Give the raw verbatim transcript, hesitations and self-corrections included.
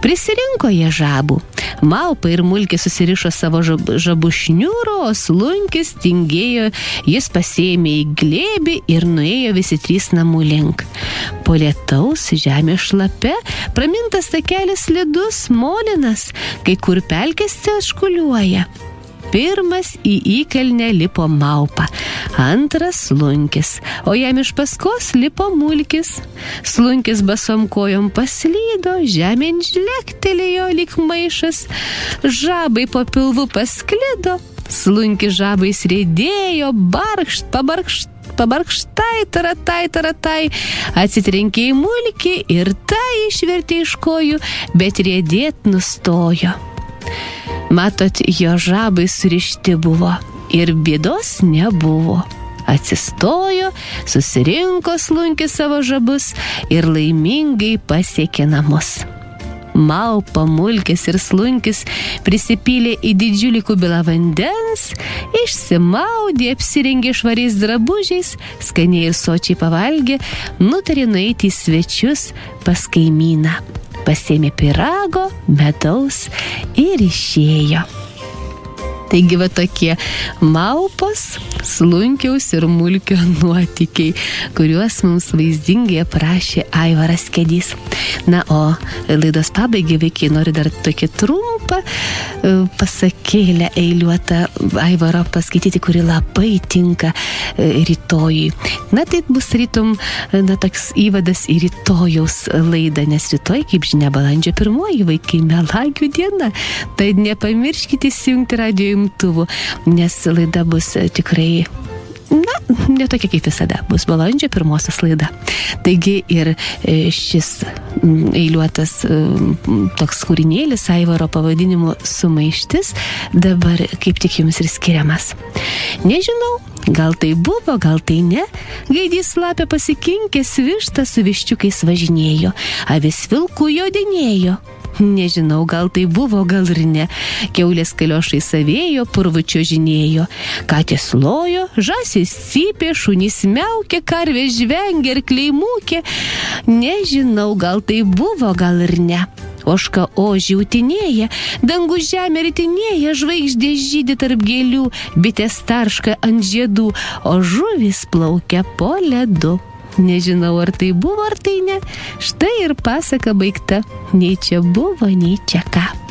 Prisirinko jie žabų. Maupa ir mulkė susirišo savo žab, žabų šniūro, o slunkis tingėjo, jis pasėmė į glėbį ir nuėjo visi trys namų link. Po lietaus žemė šlapia, pramintas takelis slidus, molinas, kai kur pelkėse škuliuoja. Pirmas į įkalnę lipo Maupa, antras Slunkis, o jam iš paskos lipo Mulkis. Slunkis basom kojom paslydo, žemėn žlektelėjo lyg maišas, žabai po pilvu pasklido, Slunkis žabais riedėjo, barkšt, pabarkšt, pabarkštai, taratai, taratai, atsitrenkė į Mulkį ir tai išvertė iš kojų, bet riedėt nustojo. Matot, jo žabai surišti buvo ir bėdos nebuvo. Atsistojo, susirinko Slunkis savo žabus ir laimingai pasiekė namus. Maupa, Mulkis ir Slunkis prisipylė į didžiulį kubilą vandens, išsimaudė, apsirengė švariais drabužiais, skaniai ir sočiai pavalgė, nutarė nueiti į svečius pas kaimyną. Pasėmė pyrago, medaus ir išėjo. Taigi va tokie Maupos, Slunkiaus ir Mulkio nuotykiai, kuriuos mums vaizdingai aprašė Aivaras Kedys. Na, o laidos pabaigai, vaikai, noriu dar tokį trumpą pasakėlę eiliuotą Aivaro paskaityti, kuri labai tinka rytojui. Na, tai bus rytum, na, toks įvadas į rytojaus laidą, nes rytoj, kaip žinia, balandžio pirmoji, vaikai, melagių diena. Tai nepamirškite įsijungti radijo imtuvų, nes laida bus tikrai, na, ne tokia kaip visada, bus balandžio pirmosios laida. Taigi ir šis eiliuotas toks kūrinėlis Aivaro pavadinimu Sumaištis dabar kaip tik jums ir skiriamas. Nežinau, gal tai buvo, gal tai ne, gaidys lapė pasikinkęs, višta su viščiukais važinėjo, avis vilkų jodinėjo. Nežinau, gal tai buvo, gal ir ne. Kiaulės kaliošai savėjo, purvučio žinėjo. Katės lojo, žąsys cypė, šunys miaukė, karvės žvengė ir kleimūkė. Nežinau, gal tai buvo, gal ir ne. Ožka ožį utinėja, dangų žemė ritinėja, žvaigždė žydi tarp gėlių, bitės tarška ant žiedų, o žuvys plaukia po ledu. Nežinau, ar tai buvo, ar tai ne. Štai ir pasaka baigta. Nei čia buvo, nei čia ką.